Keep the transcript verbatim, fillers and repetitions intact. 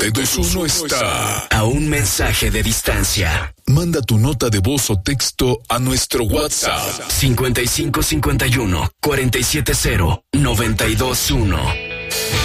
noventa y dos punto uno está a un mensaje de distancia. Manda tu nota de voz o texto a nuestro WhatsApp cincuenta y cinco cincuenta y uno cuarenta y siete cero noventa y dos uno.